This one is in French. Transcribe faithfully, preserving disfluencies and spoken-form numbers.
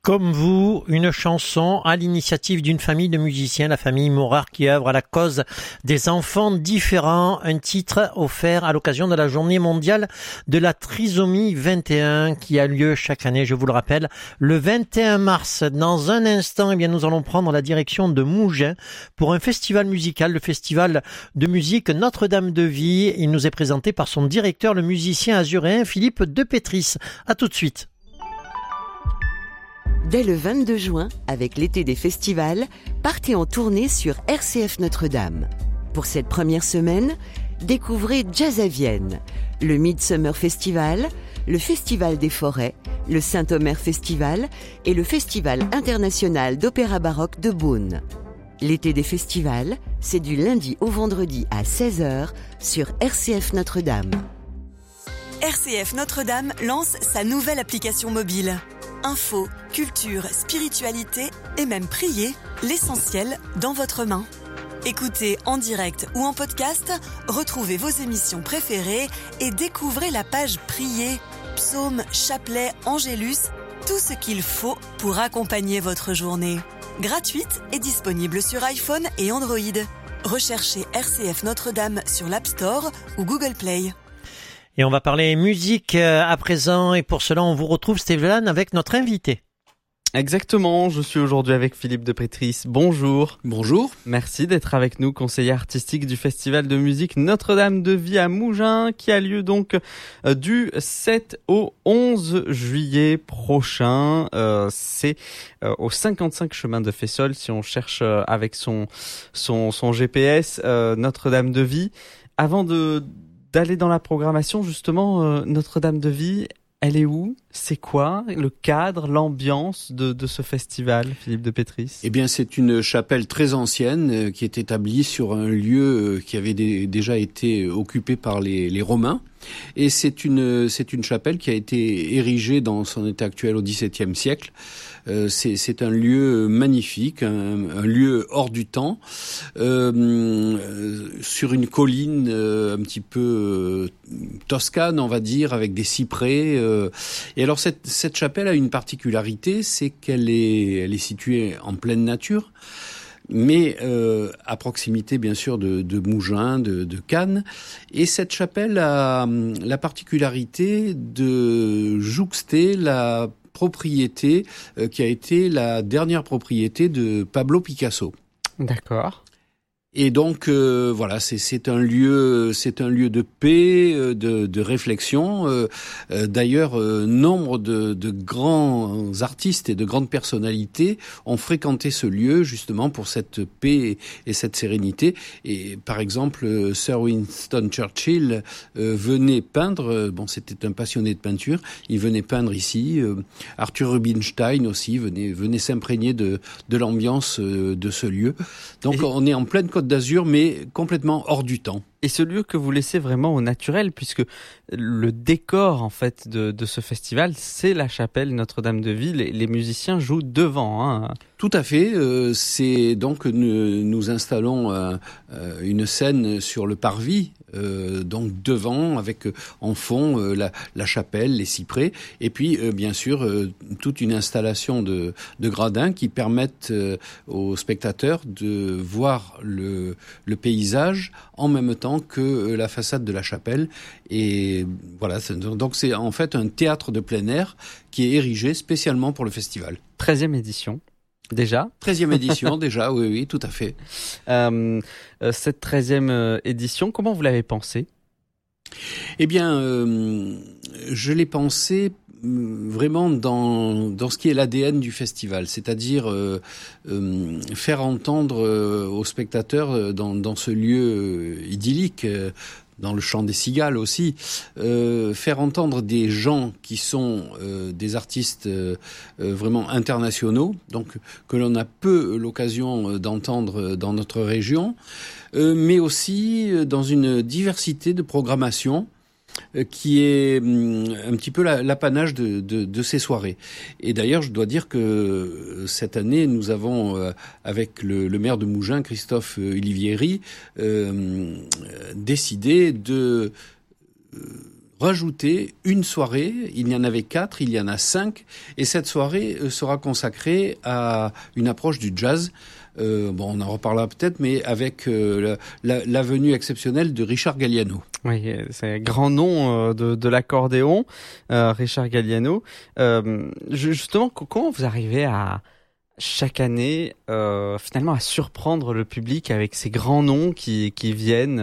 Comme vous, une chanson à l'initiative d'une famille de musiciens, la famille Morard, qui œuvre à la cause des enfants différents. Un titre offert à l'occasion de la journée mondiale de la trisomie vingt et un qui a lieu chaque année, je vous le rappelle, le vingt et un mars. Dans un instant, eh bien, nous allons prendre la direction de Mougins pour un festival musical, le festival de musique Notre-Dame de Vie. Il nous est présenté par son directeur, le musicien azuréen Philippe de Pétris. À tout de suite. Dès le vingt-deux juin, avec l'été des festivals, partez en tournée sur R C F Notre-Dame. Pour cette première semaine, découvrez Jazz à Vienne, le Midsummer Festival, le Festival des Forêts, le Saint-Omer Festival et le Festival international d'opéra baroque de Beaune. L'été des festivals, c'est du lundi au vendredi à seize heures sur R C F Notre-Dame. R C F Notre-Dame lance sa nouvelle application mobile. Info, culture, spiritualité et même prier, l'essentiel dans votre main. Écoutez en direct ou en podcast, retrouvez vos émissions préférées et découvrez la page prier, psaumes, chapelets, angélus, tout ce qu'il faut pour accompagner votre journée. Gratuite et disponible sur iPhone et Android. Recherchez R C F Notre-Dame sur l'App Store ou Google Play. Et on va parler musique à présent, et pour cela on vous retrouve Stéphane avec notre invité. Exactement, je suis aujourd'hui avec Philippe de Pétris. Bonjour. Bonjour. Merci d'être avec nous, conseiller artistique du festival de musique Notre-Dame de Vie à Mougins, qui a lieu donc euh, du sept au onze juillet prochain. Euh, c'est euh, au cinquante-cinq chemin de Fessol, si on cherche euh, avec son, son, son G P S, euh, Notre-Dame de Vie. Avant de d'aller dans la programmation, justement, euh, Notre-Dame de Vie, elle est où ? C'est quoi le cadre, l'ambiance de, de ce festival, Philippe de Pétris ? Eh bien, c'est une chapelle très ancienne euh, qui est établie sur un lieu euh, qui avait des, déjà été occupé par les, les Romains. Et c'est une, c'est une chapelle qui a été érigée dans son état actuel au dix-septième siècle. Euh, c'est, c'est un lieu magnifique, un, un lieu hors du temps, euh, euh, sur une colline euh, un petit peu euh, toscane, on va dire, avec des cyprès. Euh. Et alors cette, cette chapelle a une particularité, c'est qu'elle est, elle est située en pleine nature, mais euh, à proximité bien sûr de, de Mougins, de, de Cannes. Et cette chapelle a la particularité de jouxter la propriété euh, qui a été la dernière propriété de Pablo Picasso. D'accord. Et donc euh, voilà, c'est c'est un lieu, c'est un lieu de paix, de, de réflexion. Euh, euh, d'ailleurs, euh, nombre de, de grands artistes et de grandes personnalités ont fréquenté ce lieu justement pour cette paix et cette sérénité. Et par exemple, Sir Winston Churchill euh, venait peindre. Bon, c'était un passionné de peinture. Il venait peindre ici. Euh, Arthur Rubinstein aussi venait venait s'imprégner de de l'ambiance euh, de ce lieu. Donc et on est en pleine Côte d'Azur, mais complètement hors du temps. Et ce lieu que vous laissez vraiment au naturel, puisque le décor en fait de, de ce festival, c'est la chapelle Notre-Dame de Vie. Les, les musiciens jouent devant. Hein. Tout à fait. Euh, c'est donc nous, nous installons euh, euh, une scène sur le parvis, euh, donc devant, avec euh, en fond euh, la, la chapelle, les cyprès, et puis euh, bien sûr euh, toute une installation de, de gradins qui permettent euh, aux spectateurs de voir le, le paysage en même temps que la façade de la chapelle. Et voilà, c'est, donc c'est en fait un théâtre de plein air qui est érigé spécialement pour le festival. treizième édition. Déjà treizième édition, déjà, oui, oui, tout à fait. Euh, euh, cette treizième euh, édition, comment vous l'avez pensée ? Eh bien, euh, je l'ai pensée vraiment dans dans ce qui est l'A D N du festival, c'est-à-dire euh, euh, faire entendre euh, aux spectateurs euh, dans dans ce lieu euh, idyllique, euh, dans le chant des cigales aussi, euh, faire entendre des gens qui sont euh, des artistes euh, euh, vraiment internationaux, donc que l'on a peu l'occasion d'entendre dans notre région, euh, mais aussi dans une diversité de programmation qui est un petit peu l'apanage de, de, de ces soirées. Et d'ailleurs, je dois dire que cette année, nous avons, avec le, le maire de Mougins, Christophe Olivieri, euh, décidé de rajouté une soirée. Il y en avait quatre, il y en a cinq. Et cette soirée sera consacrée à une approche du jazz. Euh, bon, on en reparlera peut-être, mais avec euh, la, la venue exceptionnelle de Richard Galliano. Oui, c'est un grand nom euh, de, de l'accordéon, euh, Richard Galliano. Euh, justement, comment vous arrivez à chaque année, euh, finalement, à surprendre le public avec ces grands noms qui, qui viennent